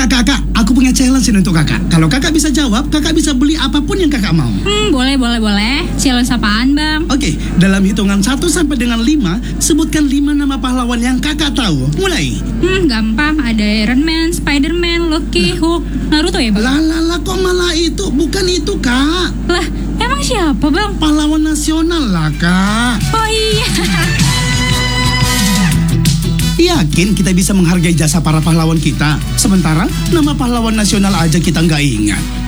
Kak, aku punya challenge ini untuk kakak. Kalau kakak bisa jawab, kakak bisa beli apapun yang kakak mau. Boleh. Challenge apaan, Bang? Oke, dalam hitungan 1 sampai dengan 5, sebutkan 5 nama pahlawan yang kakak tahu. Mulai. Gampang. Ada Iron Man, Spider-Man, Loki, Hulk, Naruto ya, Bang? Lah, kok malah itu? Bukan itu, Kak. Lah, emang siapa, Bang? Pahlawan nasional lah, Kak. Oh iya. Yakin kita bisa menghargai jasa para pahlawan kita? Sementara nama pahlawan nasional aja kita nggak ingat.